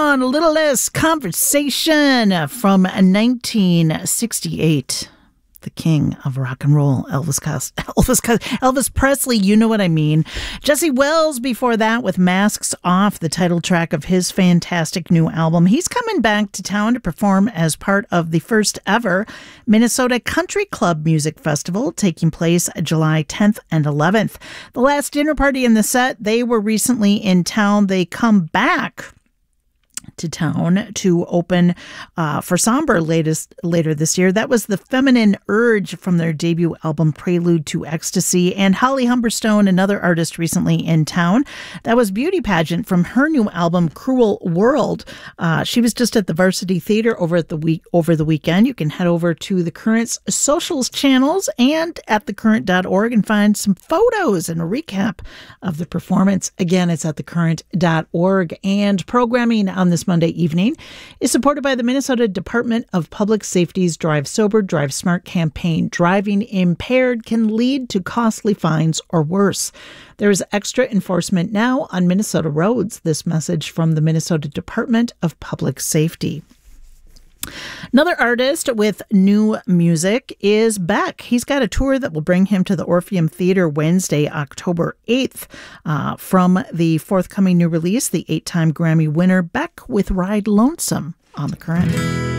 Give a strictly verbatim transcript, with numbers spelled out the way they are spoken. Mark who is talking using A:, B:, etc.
A: on, a little less conversation from nineteen sixty-eight. The king of rock and roll, Elvis Cost- Elvis Cost- Elvis Presley, you know what I mean. Jesse Wells before that with Masks Off, the title track of his fantastic new album. He's coming back to town to perform as part of the first ever Minnesota Country Club Music Festival taking place July tenth and eleventh. The last dinner party in the set, they were recently in town. They come back to town to open uh, for Somber latest later this year. That was the Feminine Urge from their debut album Prelude to Ecstasy, and Holly Humberstone, another artist recently in town. That was Beauty Pageant from her new album Cruel World. Uh, she was just at the Varsity Theater over at the week over the weekend. You can head over to the Current's socials channels and at the current dot org and find some photos and a recap of the performance. Again, it's at the current dot org, and programming on this Monday evening is supported by the Minnesota Department of Public Safety's Drive Sober, Drive Smart campaign. Driving impaired can lead to costly fines or worse. There is extra enforcement now on Minnesota roads. This message from the Minnesota Department of Public Safety. Another artist with new music is Beck. He's got a tour that will bring him to the Orpheum Theater Wednesday, October eighth. Uh, from the forthcoming new release, the eight-time Grammy winner Beck with Ride Lonesome on The Current.